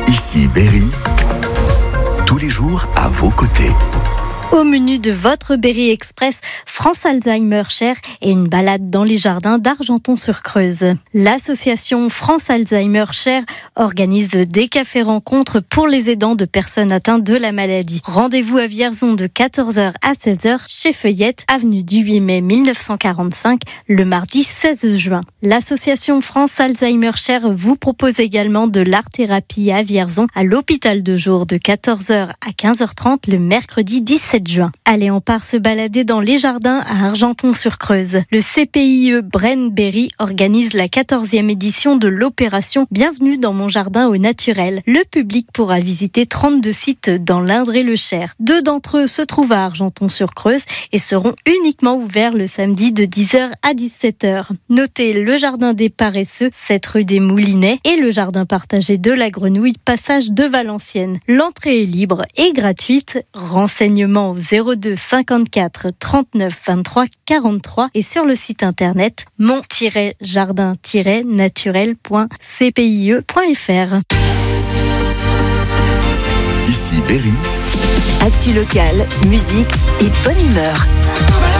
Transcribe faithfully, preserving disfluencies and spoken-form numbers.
Ici Berry, tous les jours à vos côtés. Au menu de votre Berry Express, France Alzheimer Share et une balade dans les jardins d'Argenton-sur-Creuse. L'association France Alzheimer Share organise des cafés-rencontres pour les aidants de personnes atteintes de la maladie. Rendez-vous à Vierzon de quatorze heures à seize heures chez Feuillette, avenue du huit mai mille neuf cent quarante-cinq, le mardi seize juin. L'association France Alzheimer Share vous propose également de l'art-thérapie à Vierzon, à l'hôpital de jour de quatorze heures à quinze heures trente le mercredi dix-sept juin. Allez, on part se balader dans les jardins à Argenton-sur-Creuse. Le C P I E Braine Berry organise la quatorzième édition de l'opération Bienvenue dans mon jardin au naturel. Le public pourra visiter trente-deux sites dans l'Indre-et-le-Cher. Deux d'entre eux se trouvent à Argenton-sur-Creuse et seront uniquement ouverts le samedi de dix heures à dix-sept heures. Notez le jardin des Paresseux, sept rue des Moulinets, et le jardin partagé de la Grenouille, passage de Valenciennes. L'entrée est libre et gratuite. Renseignements au zéro deux cinquante-quatre trente-neuf vingt-trois quarante-trois et sur le site internet mon jardin naturel point c p i e point f r. Ici Berry. Actu locale, musique et bonne humeur.